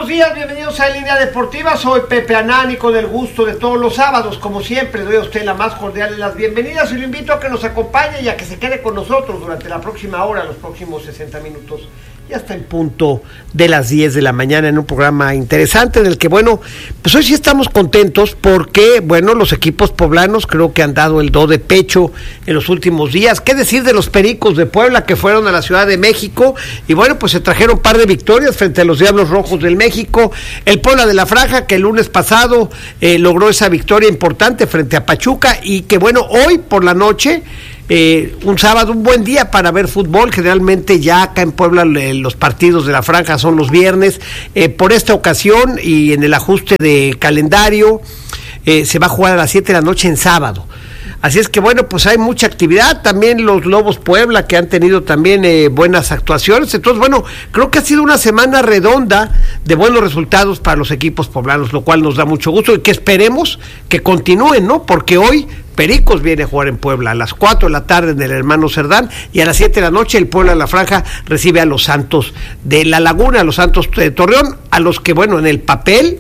buenos días, bienvenidos a Línea Deportiva. Soy Pepe Anani, con el gusto de todos los sábados. Como siempre, doy a usted la más cordial de las bienvenidas y lo invito a que nos acompañe y a que se quede con nosotros durante la próxima hora, los próximos 60 minutos. Ya está en punto de las 10 de la mañana en un programa interesante en el que, bueno, pues hoy sí estamos contentos porque, bueno, los equipos poblanos creo que han dado el do de pecho en los últimos días. ¿Qué decir de los Pericos de Puebla que fueron a la Ciudad de México? Y bueno, pues se trajeron un par de victorias frente a los Diablos Rojos del México. El Puebla de la Franja, que el lunes pasado logró esa victoria importante frente a Pachuca y que, bueno, hoy por la noche... un sábado, un buen día para ver fútbol. Generalmente ya acá en Puebla los partidos de la franja son los viernes. Por esta ocasión y en el ajuste de calendario se va a jugar a las 7 de la noche en sábado. Así es que bueno, pues hay mucha actividad, también los Lobos Puebla que han tenido también buenas actuaciones. Entonces bueno, creo que ha sido una semana redonda de buenos resultados para los equipos poblanos, lo cual nos da mucho gusto y que esperemos que continúen, ¿no? Porque hoy Pericos viene a jugar en Puebla a las 4 de la tarde en el Hermano Cerdán y a las 7 de la noche el Puebla de la Franja recibe a los Santos de La Laguna, a los Santos de Torreón, a los que bueno, en el papel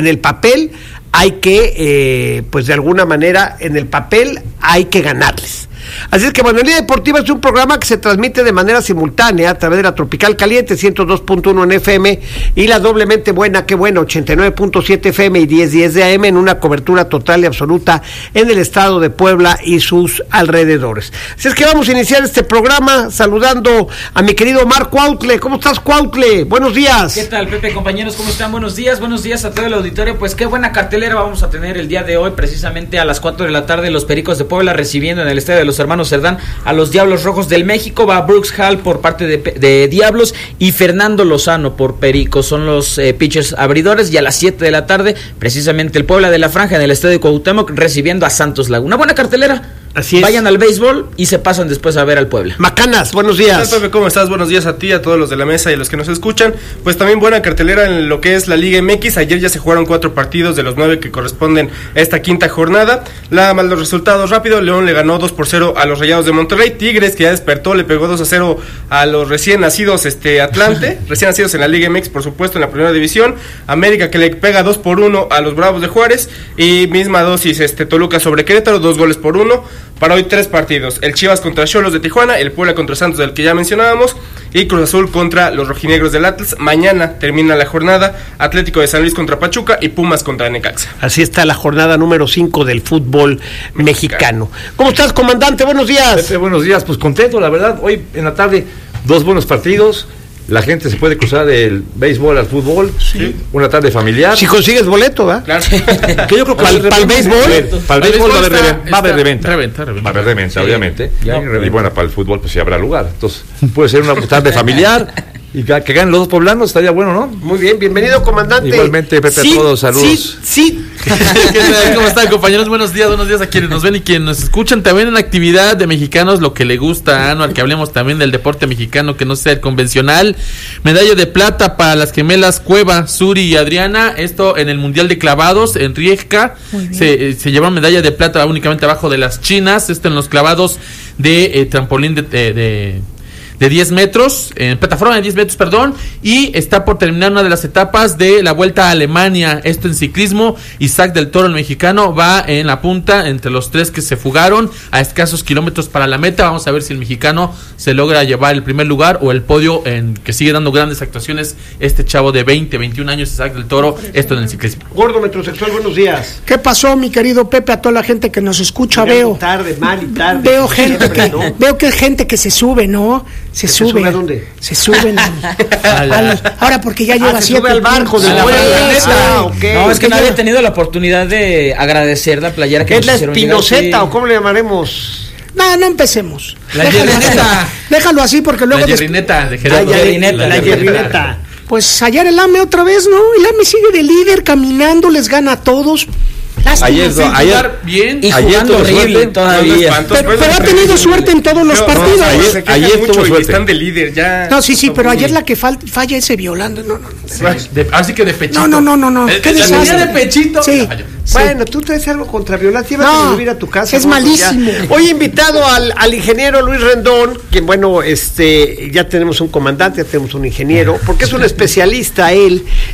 hay que, pues de alguna manera, en el papel hay que ganarles. Así es que bueno, Línea Deportiva es un programa que se transmite de manera simultánea a través de la Tropical Caliente 102.1 en FM y la doblemente buena, qué buena, 89.7 FM y 1010 de AM en una cobertura total y absoluta en el estado de Puebla y sus alrededores. Así es que vamos a iniciar este programa saludando a mi querido Omar Cuautle. ¿Cómo estás, Cuautle? Buenos días. ¿Qué tal, Pepe, compañeros? ¿Cómo están? Buenos días a todo el auditorio. Pues qué buena cartelera vamos a tener el día de hoy, precisamente a las 4 de la tarde los Pericos de Puebla recibiendo en el estadio de los Hermanos Cerdán a los Diablos Rojos del México. Va Brooks Hall por parte de Diablos y Fernando Lozano por Pericos, son los pitchers abridores. Y a las 7 de la tarde precisamente el Puebla de la Franja en el estadio Cuauhtémoc recibiendo a Santos Laguna. Buena cartelera. Así es. Vayan al béisbol y se pasan después a ver al Puebla. Macanas, buenos días. Pepe, ¿cómo estás? Buenos días a ti, a todos los de la mesa y a los que nos escuchan. Pues también buena cartelera en lo que es la Liga MX. Ayer ya se jugaron 4 partidos de los 9 que corresponden a esta quinta jornada. Los resultados rápido: León le ganó 2-0 a los Rayados de Monterrey. Tigres, que ya despertó, le pegó 2-0 a los recién nacidos Atlante, recién nacidos en la Liga MX, por supuesto, en la primera división. América, que le pega 2-1 a los Bravos de Juárez. Y misma dosis Toluca sobre Querétaro, 2-1. Para hoy 3 partidos: el Chivas contra Xolos de Tijuana, el Puebla contra Santos, del que ya mencionábamos, y Cruz Azul contra los rojinegros del Atlas. Mañana termina la jornada: Atlético de San Luis contra Pachuca y Pumas contra Necaxa. Así está la jornada número 5 del fútbol mexicano. ¿Cómo estás, comandante? Buenos días. Pepe, buenos días, pues contento, la verdad. Hoy en la tarde 2 buenos partidos. La gente se puede cruzar del béisbol al fútbol. Sí. Una tarde familiar. Si consigues boleto, ¿verdad? Claro. Que yo creo que para el béisbol. Para el béisbol va a haber reventa. Va a haber reventa, obviamente. Y bueno, para el fútbol, pues sí habrá lugar. Entonces, puede ser una tarde familiar. Y que ganen los dos poblanos, estaría bueno, ¿no? Muy bien, bienvenido, comandante. Igualmente, Pepe, a todos, saludos. Sí. ¿Cómo están, compañeros? Buenos días a quienes nos ven y quienes nos escuchan. También en la actividad de mexicanos, lo que le gusta a Anuar, que hablemos también del deporte mexicano que no sea el convencional. Medalla de plata para las gemelas Cueva, Suri y Adriana. Esto en el Mundial de Clavados en Rijeka. Se llevaron medalla de plata únicamente abajo de las chinas. Esto en los clavados de trampolín de 10 metros, en plataforma de 10 metros, perdón, y está por terminar una de las etapas de la Vuelta a Alemania, esto en ciclismo. Isaac del Toro, el mexicano, va en la punta entre los 3 que se fugaron a escasos kilómetros para la meta. Vamos a ver si el mexicano se logra llevar el primer lugar o el podio, en que sigue dando grandes actuaciones este chavo de 21 años, Isaac del Toro, esto en el ciclismo. Gordo Metrosexual, buenos días. ¿Qué pasó, mi querido Pepe? A toda la gente que nos escucha, veo tarde, mal y tarde. Veo gente siempre, ¿no? Veo que hay gente que se sube, ¿no? Se sube. ¿A dónde? Se suben ahora porque ya lleva 7 se sube al barco de la okay. No, es que nadie ha tenido la oportunidad de agradecer la playera que nos hicieron llegar. ¿Es la Espinoceta o cómo le llamaremos? No empecemos. La Yerrineta. Déjalo así porque luego... La Yerrineta de Gerardo. La Yerrineta. Pues ayer el AME otra vez, ¿no? El AME sigue de líder, caminando, les gana a todos. Ayer bien y ayer jugando horrible todavía. Pero ha tenido suerte en todos los partidos. Ayer tuvo suerte. Están de líder ya. No, sí, pero ayer la que falla ese violando. No. Así que de pechito. No. ¿Qué desastre? De pechito. Sí. Bueno, tú traes algo contra Violat, llévate a vivir a tu casa. Es malísimo. Hoy invitado al ingeniero Luis Rendón, quien bueno, ya tenemos un comandante, ya tenemos un ingeniero, porque es un especialista él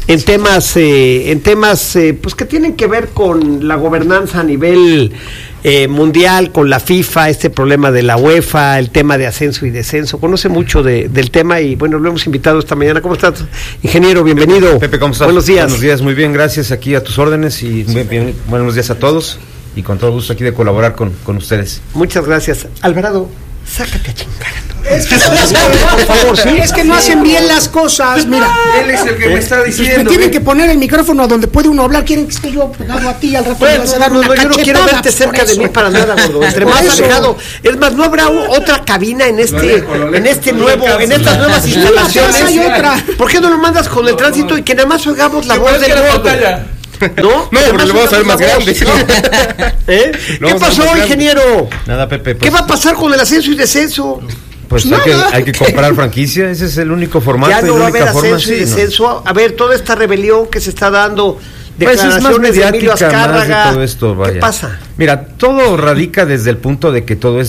en temas pues que tienen que ver con la gobernanza a nivel mundial, con la FIFA, este problema de la UEFA, el tema de ascenso y descenso. Conoce mucho del tema y bueno, lo hemos invitado esta mañana. ¿Cómo estás, ingeniero? Bienvenido. Pepe, ¿cómo estás? Buenos días. Buenos días, muy bien, gracias, aquí a tus órdenes y buenos días a todos y con todo gusto aquí de colaborar con ustedes. Muchas gracias. Alvarado, sácate a chingar. Es que no hacen bien las cosas, mira. Él es el que me está diciendo. Me tienen que poner el micrófono a donde puede uno hablar. Quieren que esté yo pegado a ti al rato. Bueno, yo no quiero verte cerca de mí para nada, gordo. Entre más alejado. Es más, no habrá otra cabina en estas nuevas instalaciones. Hay otra. ¿Por qué no lo mandas con el tránsito y que nada más oigamos la voz del gordo? No, pero le vamos a ver más grande. ¿Qué pasó, ingeniero? Nada, Pepe. ¿Qué va a pasar con el ascenso y descenso? Pues hay que comprar franquicia, ese es el único formato. Ya no va a haber forma, ascenso y descenso. No. A ver, toda esta rebelión que se está dando, declaraciones pues es más de Emilio Azcárraga, todo esto, vaya. ¿Qué pasa? Mira, todo radica desde el punto de que todo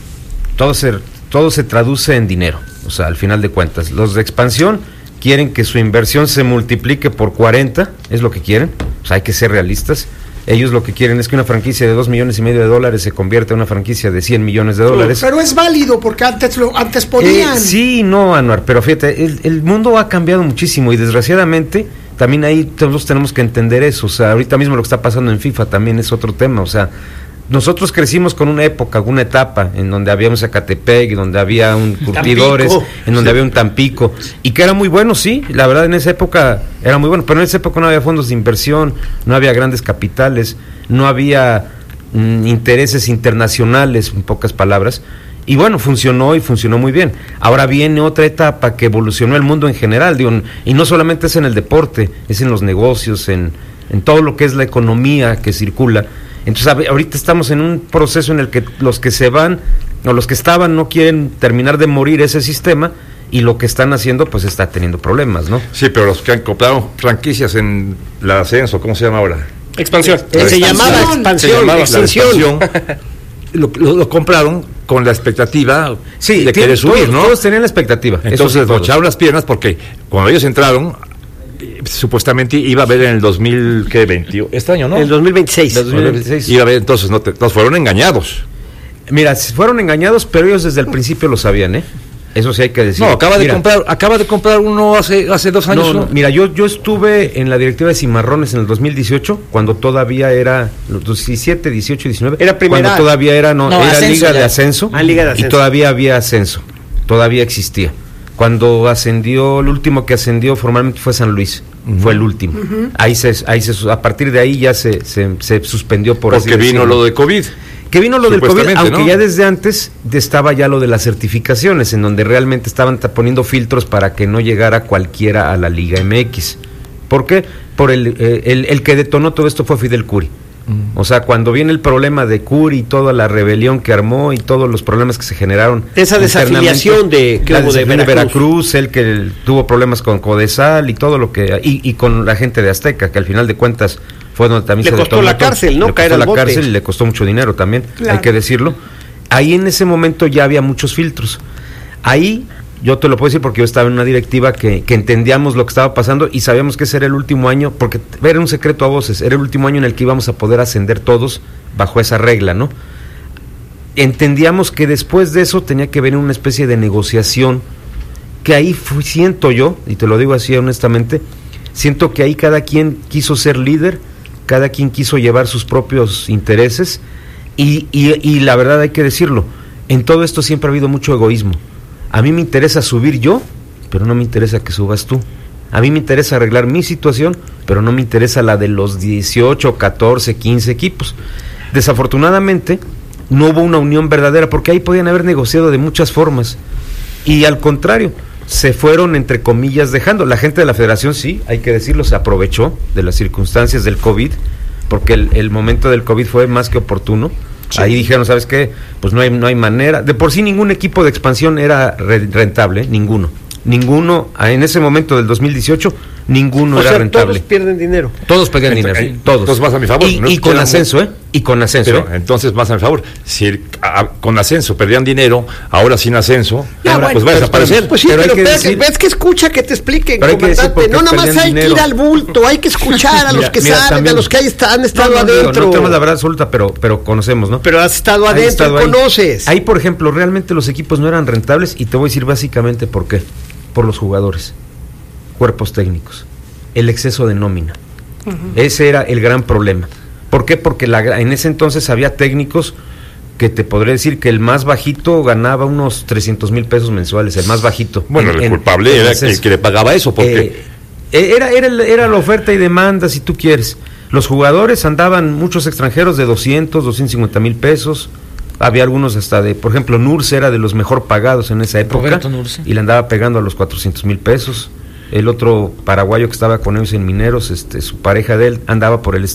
se traduce en dinero. O sea, al final de cuentas, los de expansión quieren que su inversión se multiplique por 40, es lo que quieren. O sea, hay que ser realistas. Ellos lo que quieren es que una franquicia de $2.5 millones se convierta en una franquicia de $100 millones. Pero es válido porque antes podían. Sí, no, Anuar, pero fíjate, el mundo ha cambiado muchísimo y desgraciadamente también ahí todos tenemos que entender eso. O sea, ahorita mismo lo que está pasando en FIFA también es otro tema. O sea, nosotros crecimos con una época, una etapa en donde había un Zacatepec, donde había un Curtidores, en donde había un Tampico, y que era muy bueno, sí, la verdad en esa época era muy bueno, pero en esa época no había fondos de inversión, no había grandes capitales, no había intereses internacionales, en pocas palabras, y bueno, funcionó y funcionó muy bien. Ahora viene otra etapa que evolucionó el mundo en general, digo, y no solamente es en el deporte, es en los negocios, en todo lo que es la economía que circula. Entonces ahorita estamos en un proceso en el que los que se van o los que estaban no quieren terminar de morir ese sistema y lo que están haciendo pues está teniendo problemas, ¿no? Sí, pero los que han comprado franquicias en la ascenso, ¿cómo se llama ahora? Expansión. Se llamaba expansión. Lo compraron con la expectativa de querer subir, ¿no? Todos tenían la expectativa. Entonces echaron las piernas porque cuando ellos entraron supuestamente iba a haber en el 2020, este año, ¿no? El 2026. Iba a haber, entonces nos fueron engañados. Mira, fueron engañados, pero ellos desde el principio lo sabían, ¿eh? Eso sí hay que decir. No, acaba de comprar uno hace 2 años. No, mira, yo estuve en la directiva de Cimarrones en el 2018, cuando todavía era 17, 18, 19. Era primera. Cuando todavía era Liga de Ascenso. Liga de Ascenso. Y todavía había ascenso. Todavía existía. Cuando ascendió, el último que ascendió formalmente fue San Luis. Fue el último. A partir de ahí ya se suspendió porque vino lo de COVID. Que vino lo del COVID, aunque ¿no? ya desde antes estaba ya lo de las certificaciones, en donde realmente estaban poniendo filtros para que no llegara cualquiera a la Liga MX. ¿Por qué? Por el que detonó todo esto fue Fidel Curi. O sea, cuando viene el problema de Curi y toda la rebelión que armó y todos los problemas que se generaron, esa desafiliación de Veracruz, el que tuvo problemas con Codesal y todo lo que y con la gente de Azteca, que al final de cuentas fue donde también le costó la cárcel, ¿no? Le costó la cárcel y le costó mucho dinero también, claro. Hay que decirlo. Ahí en ese momento ya había muchos filtros. Ahí yo te lo puedo decir porque yo estaba en una directiva que entendíamos lo que estaba pasando y sabíamos que ese era el último año, porque era un secreto a voces, era el último año en el que íbamos a poder ascender todos bajo esa regla, ¿no? Entendíamos que después de eso tenía que venir una especie de negociación, que ahí siento yo, y te lo digo así honestamente, siento que ahí cada quien quiso ser líder, cada quien quiso llevar sus propios intereses, y la verdad hay que decirlo, en todo esto siempre ha habido mucho egoísmo. A mí me interesa subir yo, pero no me interesa que subas tú. A mí me interesa arreglar mi situación, pero no me interesa la de los 18, 14, 15 equipos. Desafortunadamente, no hubo una unión verdadera, porque ahí podían haber negociado de muchas formas. Y al contrario, se fueron, entre comillas, dejando. La gente de la federación, sí, hay que decirlo, se aprovechó de las circunstancias del COVID, porque el momento del COVID fue más que oportuno. Sí. Ahí dijeron, ¿sabes qué? Pues no hay manera. De por sí ningún equipo de expansión era rentable, ninguno. En ese momento del 2018, ninguno era rentable. Todos pierden dinero. Todos pierden dinero, sí, todos. Entonces vas a mi favor. Y con ascenso, Y con ascenso. Pero entonces, más a mi favor, si con ascenso perdían dinero, ahora sin ascenso, pues va a desaparecer. Pues sí, pero ves que escucha que te expliquen, comandante. No, nada más hay que ir al bulto, hay que escuchar a los que saben, también, a los que han estado adentro. No tenemos la verdad absoluta, pero conocemos, ¿no? Pero has estado adentro, conoces. Ahí, por ejemplo, realmente los equipos no eran rentables, y te voy a decir básicamente por qué. Por los jugadores, cuerpos técnicos, el exceso de nómina. Ese era el gran problema. ¿Por qué? Porque en ese entonces había técnicos que te podré decir que el más bajito ganaba unos 300,000 pesos mensuales, el más bajito. Bueno, el culpable era el que le pagaba eso, porque... Era la oferta y demanda, si tú quieres. Los jugadores andaban, muchos extranjeros, de 250,000 pesos. Había algunos hasta por ejemplo, Nurse era de los mejor pagados en esa época, y le andaba pegando a los 400,000 pesos. El otro paraguayo que estaba con ellos en Mineros, su pareja de él, andaba por el